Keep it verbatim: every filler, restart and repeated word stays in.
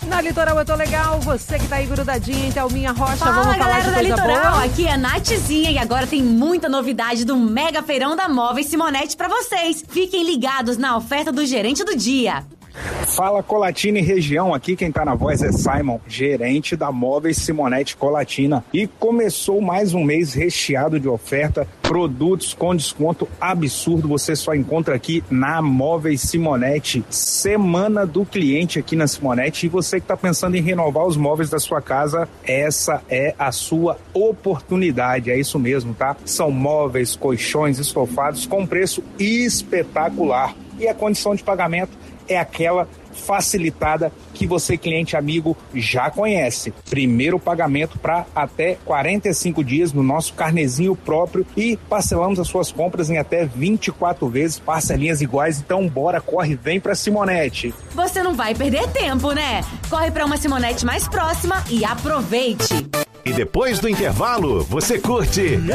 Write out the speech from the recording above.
Na Litoral eu tô legal, você que tá aí grudadinha em Thelminha Rocha, Fala, vamos falar galera de da coisa Litoral, boa? aqui é a Nathzinha e agora tem muita novidade do Mega Feirão da Móveis Simonetti pra vocês. Fiquem ligados na oferta do gerente do dia. Fala Colatina e região, aqui quem tá na voz é Simon, gerente da Móveis Simonetti Colatina. E começou mais um mês recheado de oferta, produtos com desconto absurdo, você só encontra aqui na Móveis Simonetti. Semana do cliente aqui na Simonetti, e você que tá pensando em renovar os móveis da sua casa, essa é a sua oportunidade, é isso mesmo, tá? São móveis, colchões, estofados com preço espetacular. E a condição de pagamento é aquela facilitada que você, cliente amigo, já conhece. Primeiro pagamento para até quarenta e cinco dias no nosso carnezinho próprio e parcelamos as suas compras em até vinte e quatro vezes, parcelinhas iguais. Então bora, corre, vem pra Simonetti. Você não vai perder tempo, né? Corre pra uma Simonetti mais próxima e aproveite. E depois do intervalo, você curte